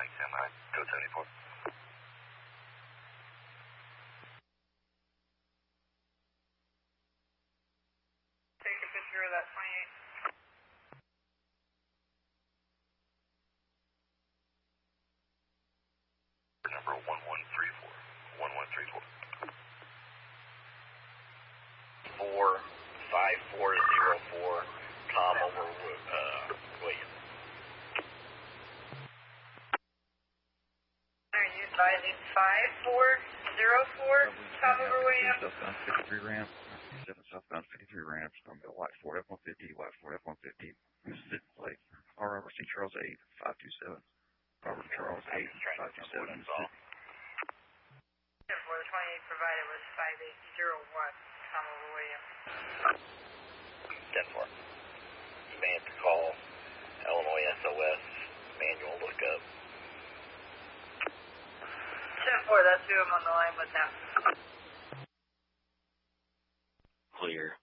standby. Code 74. Take a picture of that 28. Number 1134. 1134. 45404, Tom over William. Are you advising 5404, Tom over William? Southbound 53 ramp, 7 southbound 53 ramps, from the White Ford F-150, White Ford F-150, Mississippi plate, R. Robert C. Charles 8, 527, Robert Charles 8, 527, Mississippi. The 28 provided was 5801, Tom over William. 10-4. You may have to call Illinois SOS manual lookup. 10-4, that's who I'm on the line with now. Clear.